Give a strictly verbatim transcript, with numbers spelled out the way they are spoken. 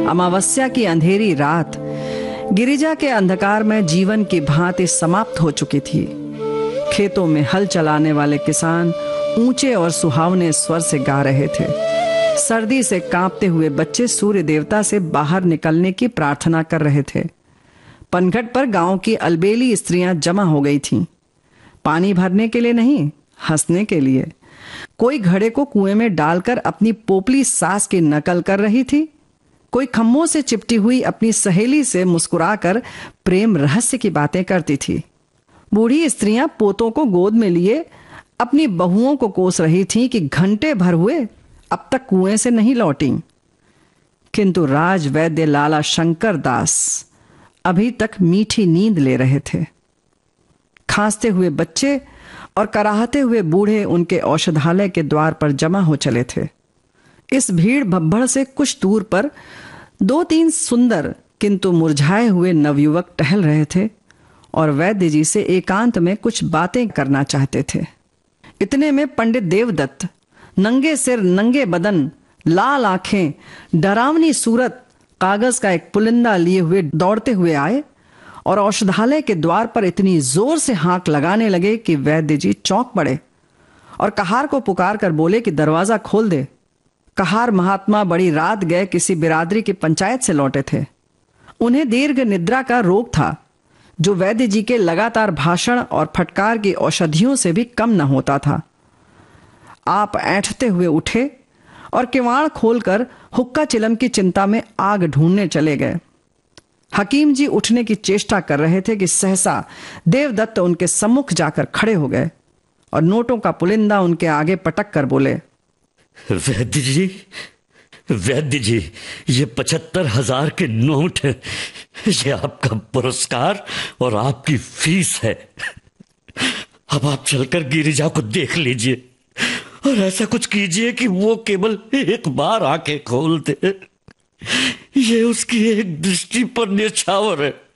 अमावस्या की अंधेरी रात गिरिजा के अंधकार में जीवन की भांति समाप्त हो चुकी थी। खेतों में हल चलाने वाले किसान ऊंचे और सुहावने स्वर से गा रहे थे। सर्दी से कांपते हुए बच्चे सूर्य देवता से बाहर निकलने की प्रार्थना कर रहे थे। पनघट पर गांव की अलबेली स्त्रियां जमा हो गई थीं। पानी भरने के लिए नहीं, हंसने के लिए। कोई घड़े को कुएं में डालकर अपनी पोपली सास की नकल कर रही थी। कोई खम्भों से चिपटी हुई अपनी सहेली से मुस्कुराकर प्रेम रहस्य की बातें करती थी। बूढ़ी स्त्रियां पोतों को गोद में लिए अपनी बहुओं को कोस रही थीं कि घंटे भर हुए अब तक कुएं से नहीं लौटी। किंतु राज वैद्य लाला शंकर दास अभी तक मीठी नींद ले रहे थे। खांसते हुए बच्चे और कराहते हुए बूढ़े उनके औषधालय के द्वार पर जमा हो चले थे। इस भीड़ भब्बड़ से कुछ दूर पर दो तीन सुंदर किंतु मुरझाए हुए नवयुवक टहल रहे थे और वैद्य जी से एकांत में कुछ बातें करना चाहते थे। इतने में पंडित देवदत्त नंगे सिर, नंगे बदन, लाल आंखें, डरावनी सूरत, कागज का एक पुलिंदा लिए हुए दौड़ते हुए आए और औषधालय के द्वार पर इतनी जोर से हांक लगाने लगे कि वैद्य जी चौंक पड़े और कहार को पुकार कर बोले कि दरवाजा खोल दे। कहार महात्मा बड़ी रात गए किसी बिरादरी की पंचायत से लौटे थे। उन्हें दीर्घ निद्रा का रोग था, जो वैद्य जी के लगातार भाषण और फटकार की औषधियों से भी कम न होता था। आप ऐंठते हुए उठे और किवाड़ खोलकर हुक्का चिलम की चिंता में आग ढूंढने चले गए। हकीम जी उठने की चेष्टा कर रहे थे कि सहसा देवदत्त उनके सम्मुख जाकर खड़े हो गए और नोटों का पुलिंदा उनके आगे पटक कर बोले, वैद्य जी, वैद्य जी, ये पचहत्तर हजार के नोट है। ये आपका पुरस्कार और आपकी फीस है। अब आप चलकर गिरिजा को देख लीजिए और ऐसा कुछ कीजिए कि वो केवल एक बार आंखें खोल दे। ये उसकी एक दृष्टि पर न्यौछावर है।